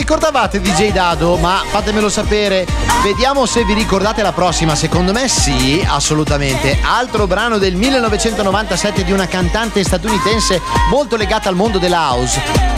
ricordavate DJ Dado? Ma fatemelo sapere. Vediamo se vi ricordate la prossima. Secondo me sì, assolutamente. Altro brano del 1997 di una cantante statunitense molto legata al mondo della house.